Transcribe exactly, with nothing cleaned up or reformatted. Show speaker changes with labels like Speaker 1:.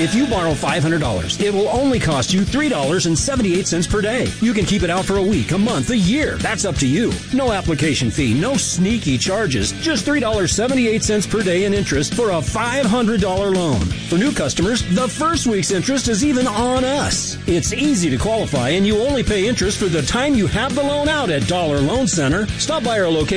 Speaker 1: If you borrow five hundred dollars, it will only cost you three dollars and seventy-eight cents per day. You can keep it out for a week, a month, a year. That's up to you. No application fee, no sneaky charges. Just three dollars and seventy-eight cents per day in interest for a five hundred dollars loan. For new customers, the first week's interest is even on us. It's easy to qualify, and you only pay interest for the time you have the loan out at Dollar Loan Center. Stop by our location